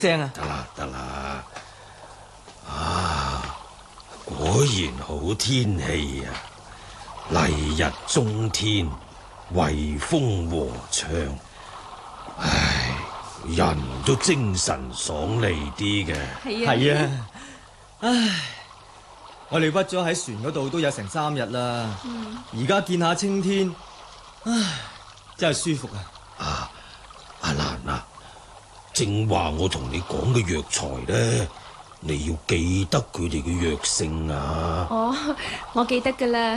聲啊！ 得啦得啦，啊，果然好天氣啊！麗日中天，惠風和暢，唉，人都精神爽利啲嘅。 係啊，唉，我哋屈咗喺船嗰度都有成3日啦，而家見下青天，唉，真係舒服啊！ 阿蘭啊，正話我同你講嘅藥材呢，你要記得佢哋嘅藥性啊！ 哦，我記得噶啦。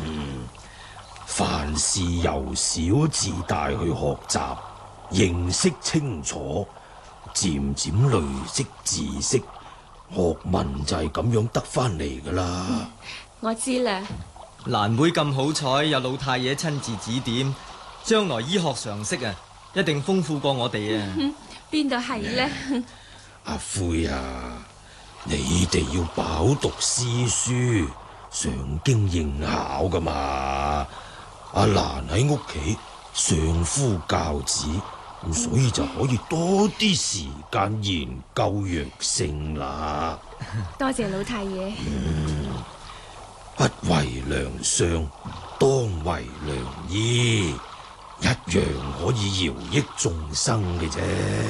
凡事由小至大去學習，認識清楚，漸漸累積知識，學問就係咁樣得翻嚟噶啦。 我知啦。 蘭妹咁好彩，有老太爺親自指點，將來醫學常識啊，一定豐富過我哋啊！ 邊度係呢？ 阿灰啊，你哋要飽讀詩書，上京應考噶嘛。阿蘭喺屋企相夫教子，咁所以就可以多啲時間研究藥性啦。 多謝老太爺。 不為良相，當為良醫，一樣可以饒益眾生嘅啫。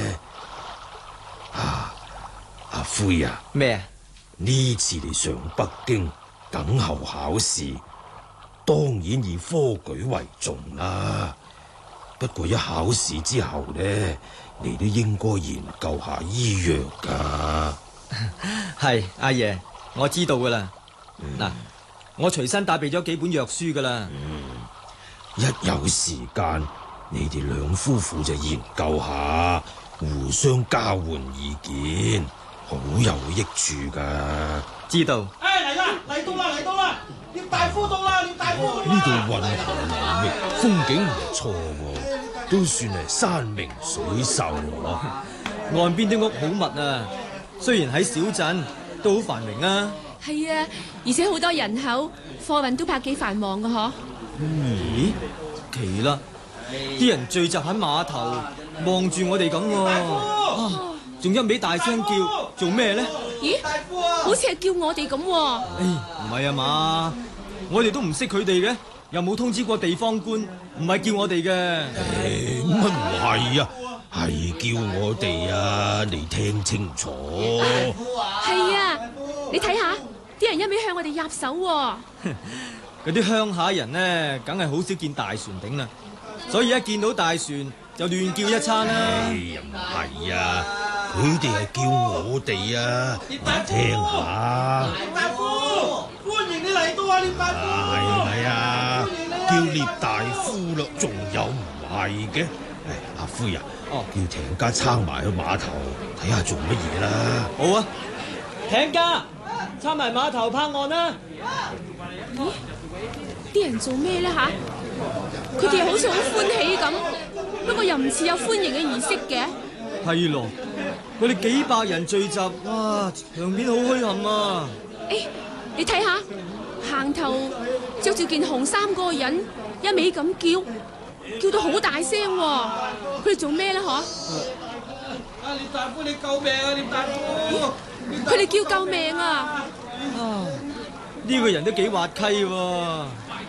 阿灰啊， 咩啊？ 呢次你上北京等候考試，當然以科舉為重啦。不過一考試之後呢，你都應該研究下醫藥噶。 係阿爺，我知道噶啦。嗱，我隨身帶備咗幾本藥書噶啦。 一有時間，你哋兩夫婦就研究下，互相交換意見，好有益處噶。 知道。 嚟到啦！聶大夫到啦！聶大夫到啦！ 呢度運河流域，風景唔錯喎，都算係山明水秀啊。 岸邊啲屋好密啊，雖然喺小鎮，都好繁榮啊。 係啊，而且好多人口，貨運都怕幾繁忙噶嗬。 咦，奇啦！啲人聚集喺碼頭，望住我哋咁喎。仲一味大聲叫，做咩呢？ 咦，好似係叫我哋咁喎。 唔係啊嘛，我哋都唔識佢哋嘅，又冇通知過地方官，唔係叫我哋嘅。 乜唔係啊？係叫我哋啊！你聽清楚。 係啊，你睇下，啲人一味向我哋入手喎。 嗰啲鄉下人呢，梗係好少見大船頂啦，所以一見到大船就亂叫一餐啦。 又唔係啊！佢哋係叫我哋啊，你聽下。 聶大夫，歡迎你嚟到啊！聶大夫， 係啊，叫聶大夫啦，仲有唔係嘅？阿灰啊，叫艇家撐埋去碼頭睇下做乜嘢啦。 好啊，艇家撐埋碼頭泊岸啦。 咦，啲人做咩呢？吓？佢哋好似好歡喜咁，不過又唔似有歡迎嘅儀式嘅。 係咯，我哋幾百人聚集，哇，場面好墟冚啊！ 你睇下，行頭着住件紅衫嗰個人，一味咁叫到好大聲喎。佢哋做咩咧？嗬？ 聶大夫，你救命啊！聶大夫， 佢哋叫救命啊！ 呢個人都幾滑稽喎。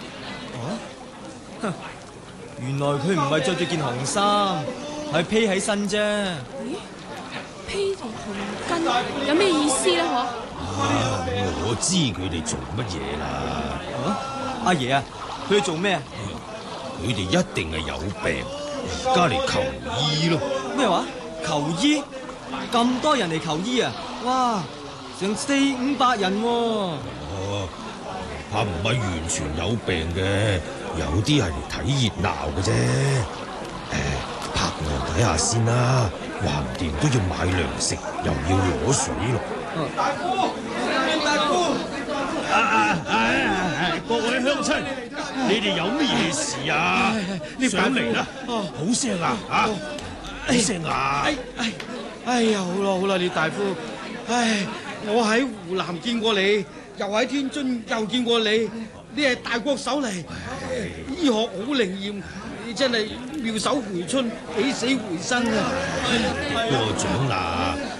原來佢唔係着住件紅衫，係披起身啫。 咦？披條紅巾有咩意思咧？嗬？ 我知佢哋做乜嘢啦。 阿爺啊，佢哋做咩啊？ 佢哋一定係有病，而家嚟求醫咯。 咩話？求醫？咁多人嚟求醫啊？哇，成400-500人喎。 怕唔係完全有病嘅，有啲係嚟睇熱鬧嘅啫。泊岸睇下先啦，橫掂都要買糧食，又要攞水咯。 大夫，聶大夫， 各位鄉親，你哋有乜嘢事啊？上嚟啦，好聲啊，好聲啊！ 哎呀，好啦，聶大夫，我喺湖南見過你，又喺天津又見過你，你係大國手嚟，醫學好靈驗，你真係妙手回春，起死回生啊！ 過獎啦，